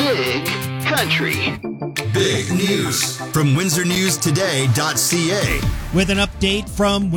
Big Country. Big news from WindsorNewsToday.ca. With an update from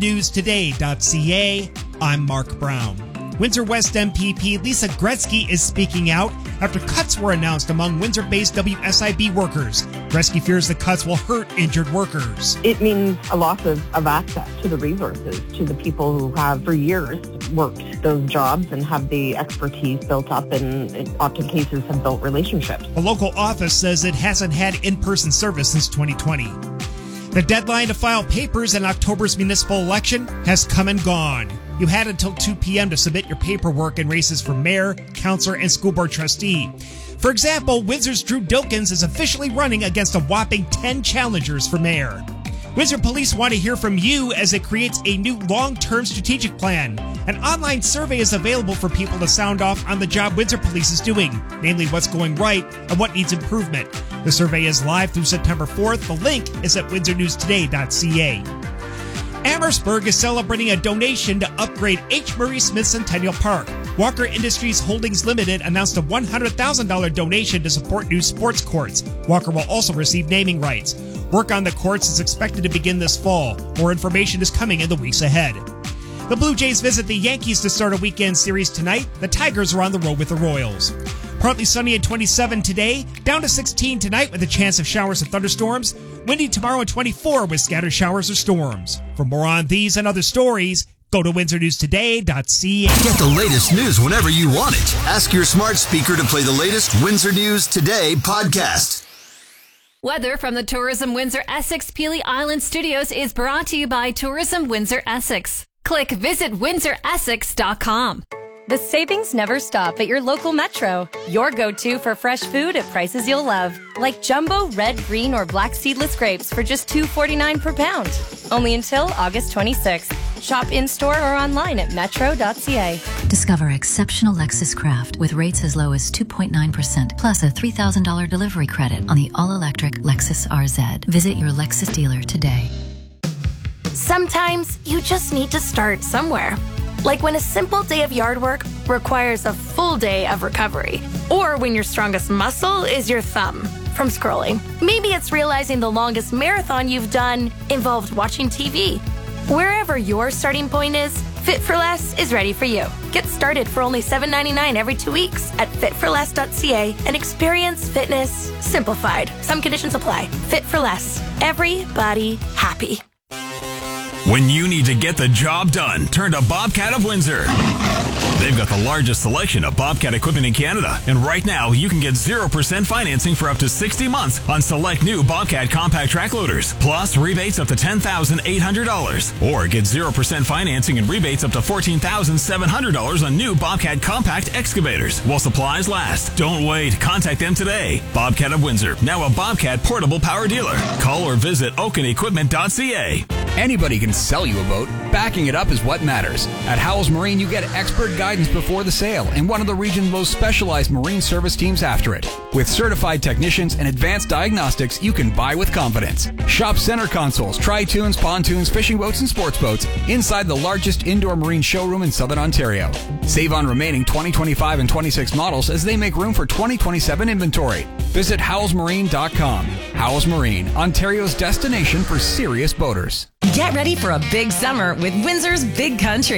WindsorNewsToday.ca, I'm Mark Brown. Windsor West MPP Lisa Gretzky is speaking out after cuts were announced among Windsor-based WSIB workers. Gretzky fears the cuts will hurt injured workers. It means a loss of access to the resources, to the people who have for years worked those jobs and have the expertise built up and in often cases have built relationships. The local office says it hasn't had in-person service since 2020. The deadline to file papers in October's municipal election has come and gone. You had until 2 p.m. to submit your paperwork in races for mayor, councilor, and school board trustee. For example, Windsor's Drew Dilkins is officially running against a whopping 10 challengers for mayor. Windsor Police want to hear from you as it creates a new long-term strategic plan. An online survey is available for people to sound off on the job Windsor Police is doing, namely what's going right and what needs improvement. The survey is live through September 4th. The link is at WindsorNewsToday.ca. Amherstburg is celebrating a donation to upgrade H. Murray Smith Centennial Park. Walker Industries Holdings Limited announced a $100,000 donation to support new sports courts. Walker will also receive naming rights. Work on the courts is expected to begin this fall. More information is coming in the weeks ahead. The Blue Jays visit the Yankees to start a weekend series tonight. The Tigers are on the road with the Royals. Partly sunny at 27 today, down to 16 tonight with a chance of showers and thunderstorms. Windy tomorrow at 24 with scattered showers or storms. For more on these and other stories, go to WindsorNewsToday.ca. Get the latest news whenever you want it. Ask your smart speaker to play the latest Windsor News Today podcast. Weather from the Tourism Windsor Essex Peely Island Studios is brought to you by Tourism Windsor Essex. Click visitwindsoressex.com. The savings never stop at your local Metro. Your go-to for fresh food at prices you'll love. Like jumbo red, green, or black seedless grapes for just $2.49 per pound. Only until August 26th. Shop in-store or online at metro.ca. Discover exceptional Lexus Craft with rates as low as 2.9% plus a $3,000 delivery credit on the all-electric Lexus RZ. Visit your Lexus dealer today. Sometimes you just need to start somewhere. Like when a simple day of yard work requires a full day of recovery. Or when your strongest muscle is your thumb from scrolling. Maybe it's realizing the longest marathon you've done involved watching TV. Wherever your starting point is, Fit for Less is ready for you. Get started for only $7.99 every 2 weeks at fitforless.ca and experience fitness simplified. Some conditions apply. Fit for Less. Everybody happy. When you need to get the job done, turn to Bobcat of Windsor. They've got the largest selection of Bobcat equipment in Canada. And right now, you can get 0% financing for up to 60 months on select new Bobcat compact track loaders. Plus, rebates up to $10,800. Or get 0% financing and rebates up to $14,700 on new Bobcat compact excavators while supplies last. Don't wait. Contact them today. Bobcat of Windsor, now a Bobcat portable power dealer. Call or visit oakenequipment.ca. Anybody can sell you a boat. Backing it up is what matters. At Howells Marine, you get expert guidance before the sale and one of the region's most specialized marine service teams after it. With certified technicians and advanced diagnostics, you can buy with confidence. Shop center consoles, tri-tunes, pontoons, fishing boats, and sports boats inside the largest indoor marine showroom in Southern Ontario. Save on remaining 2025 and 26 models as they make room for 2027 inventory. Visit howellsmarine.com. Howells Marine, Ontario's destination for serious boaters. Get ready for a big summer with Windsor's Big Country.